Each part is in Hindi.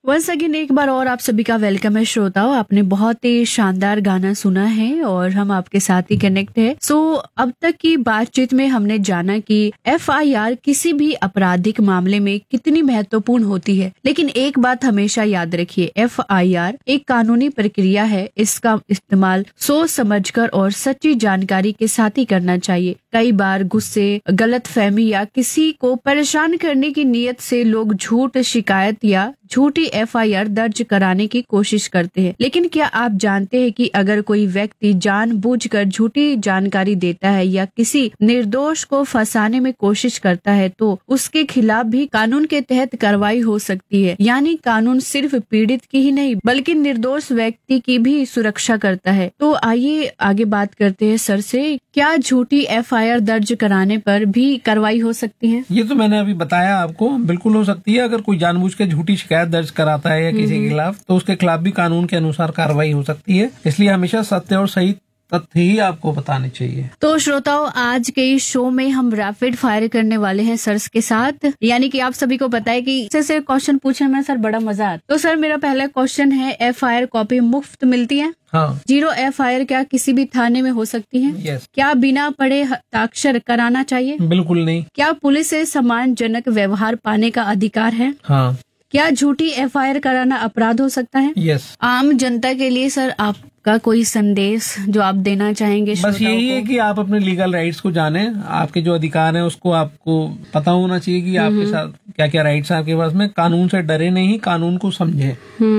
वंस अगेन एक बार और आप सभी का वेलकम है श्रोताओं। आपने बहुत ही शानदार गाना सुना है और हम आपके साथ ही कनेक्ट है। अब तक की बातचीत में हमने जाना कि FIR किसी भी आपराधिक मामले में कितनी महत्वपूर्ण होती है, लेकिन एक बात हमेशा याद रखिए, FIR एक कानूनी प्रक्रिया है। इसका इस्तेमाल सोच समझकर और सच्ची जानकारी के साथ ही करना चाहिए। कई बार गुस्से, गलतफहमी या किसी को परेशान करने की नीयत से लोग झूठ शिकायत या झूठी FIR दर्ज कराने की कोशिश करते हैं। लेकिन क्या आप जानते हैं कि अगर कोई व्यक्ति जानबूझकर झूठी जानकारी देता है या किसी निर्दोष को फंसाने में कोशिश करता है तो उसके खिलाफ भी कानून के तहत कार्रवाई हो सकती है। यानी कानून सिर्फ पीड़ित की ही नहीं बल्कि निर्दोष व्यक्ति की भी सुरक्षा करता है। तो आइए आगे बात करते हैं सर से, क्या झूठी FIR दर्ज कराने पर भी कार्रवाई हो सकती है? ये तो मैंने अभी बताया आपको, बिल्कुल हो सकती है। अगर कोई जानबूझ के झूठी शिकायत दर्ज कराता है या किसी के खिलाफ तो उसके खिलाफ भी कानून के अनुसार कार्रवाई हो सकती है। इसलिए हमेशा सत्य और सही तथ्य ही आपको बताने चाहिए। तो श्रोताओं, आज के इस शो में हम रैपिड फायर करने वाले हैं सर के साथ। यानी कि आप सभी को पता है कि इससे क्वेश्चन पूछने में सर बड़ा मजा आता है। तो सर मेरा पहला क्वेश्चन है, FIR कॉपी मुफ्त मिलती है? हाँ। 0 FIR क्या किसी भी थाने में हो सकती है? यस। क्या बिना पढ़े हस्ताक्षर कराना चाहिए? बिल्कुल नहीं। क्या पुलिस से सम्मानजनक व्यवहार पाने का अधिकार है? हाँ। क्या झूठी FIR कराना अपराध हो सकता है? यस। आम जनता के लिए सर आपका कोई संदेश जो आप देना चाहेंगे? बस यही है कि आप अपने लीगल राइट्स को जाने, आपके जो अधिकार हैं उसको आपको पता होना चाहिए कि आपके साथ क्या क्या राइट्स हैं आपके पास में। कानून से डरे नहीं, कानून को समझे।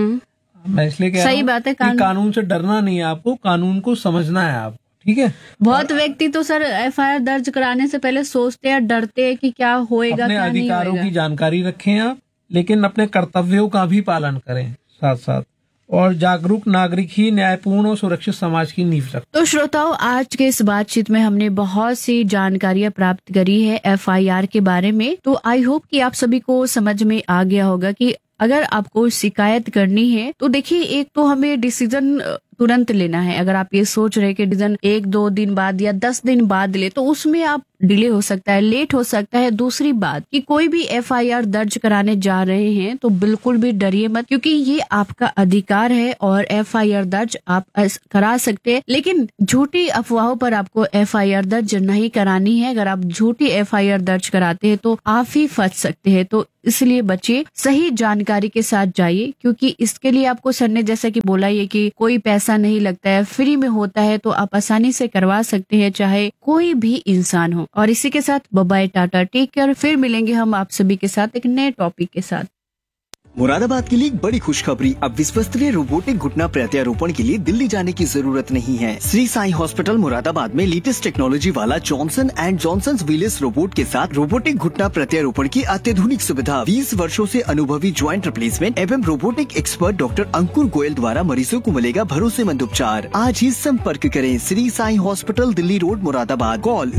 मैं इसलिए कह रहा हूं, सही बात है, कानून से डरना नहीं है आपको, कानून को समझना है आप। ठीक है। बहुत व्यक्ति तो सर FIR दर्ज कराने से पहले सोचते हैं, डरते हैं कि क्या होएगा, अपने अधिकारों की जानकारी रखें आप, लेकिन अपने कर्तव्यों का भी पालन करें साथ साथ। और जागरूक नागरिक ही न्यायपूर्ण और सुरक्षित समाज की नींव रखते। तो श्रोताओं, आज के इस बातचीत में हमने बहुत सी जानकारियां प्राप्त करी है FIR के बारे में। तो आई होप कि आप सभी को समझ में आ गया होगा कि अगर आपको शिकायत करनी है तो देखिए, एक तो हमें डिसीजन तुरंत लेना है। अगर आप ये सोच रहे कि डिसीजन 1-2 दिन बाद या 10 दिन बाद ले तो उसमें आप डिले हो सकता है, लेट हो सकता है। दूसरी बात कि कोई भी FIR दर्ज कराने जा रहे हैं तो बिल्कुल भी डरिए मत, क्योंकि ये आपका अधिकार है और FIR दर्ज आप करा सकते हैं। लेकिन झूठी अफवाहों पर आपको FIR दर्ज नहीं करानी है। अगर आप झूठी FIR दर्ज कराते हैं तो आप ही फंस सकते हैं। तो इसलिए बच्चे सही जानकारी के साथ जाइए, क्योंकि इसके लिए आपको सर ने जैसा कि बोला ये कि कोई पैसा नहीं लगता है, फ्री में होता है, तो आप आसानी से करवा सकते हैं, चाहे कोई भी इंसान हो। और इसी के साथ bye bye, Tata, take care. फिर मिलेंगे हम आप सभी के साथ एक नए टॉपिक के साथ। मुरादाबाद के लिए एक बड़ी खुशखबरी, अब विश्वस्तरीय रोबोटिक घुटना प्रत्यारोपण के लिए दिल्ली जाने की जरूरत नहीं है। श्री साई हॉस्पिटल मुरादाबाद में लेटेस्ट टेक्नोलॉजी वाला जॉनसन एंड जॉनसन व्हीललेस रोबोट के साथ रोबोटिक घुटना प्रत्यारोपण की अत्याधुनिक सुविधा। 20 वर्षों से अनुभवी ज्वाइंट रिप्लेसमेंट एवं रोबोटिक एक्सपर्ट डॉक्टर अंकुर गोयल द्वारा मरीजों को मिलेगा भरोसेमंद उपचार। आज ही संपर्क करें Shri Sai hospital, Delhi road, Moradabad. Call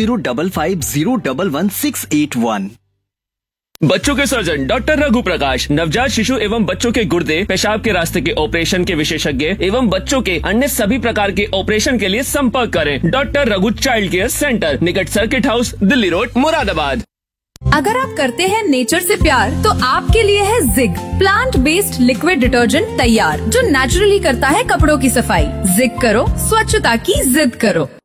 7055011681। बच्चों के सर्जन डॉक्टर रघु प्रकाश, नवजात शिशु एवं बच्चों के गुर्दे, पेशाब के रास्ते के ऑपरेशन के विशेषज्ञ एवं बच्चों के अन्य सभी प्रकार के ऑपरेशन के लिए संपर्क करें। Doctor Raghu child care centre, निकट circuit house, Delhi road, Moradabad. अगर आप करते हैं नेचर से प्यार तो आपके लिए है zig plant based liquid detergent तैयार, जो नेचुरली करता है कपड़ों की सफाई। जिग करो, स्वच्छता की जिद करो।